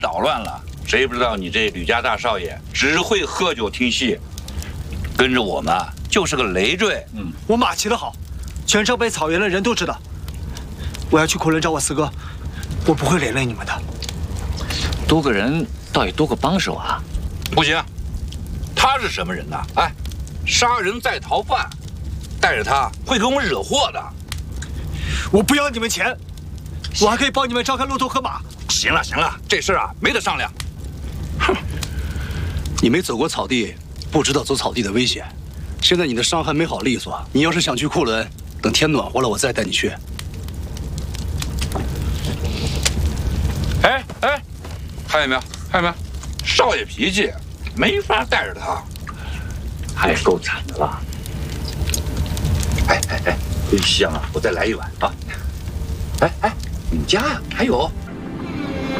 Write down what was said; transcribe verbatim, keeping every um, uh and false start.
捣乱了。谁不知道你这吕家大少爷只会喝酒听戏，跟着我们就是个累赘。 嗯，我马骑得好，全城北草原的人都知道。我要去昆仑找我四哥，我不会连累你们的。 多个人倒也多个帮手啊。 不行，他是什么人呢？哎，杀人在逃犯，带着他会给我们惹祸的。 我不要你们钱，我还可以帮你们照看骆驼和马。 行了行了，这事儿啊没得商量。 哼，你没走过草地，不知道走草地的危险。现在你的伤还没好利索，你要是想去库伦，等天暖和了，我再带你去。 哎哎，看见没有？看见没有？少爷脾气没法带着他， 还是够惨的了。 哎哎哎，真香啊！我再来一碗啊！哎哎，你们家呀还有？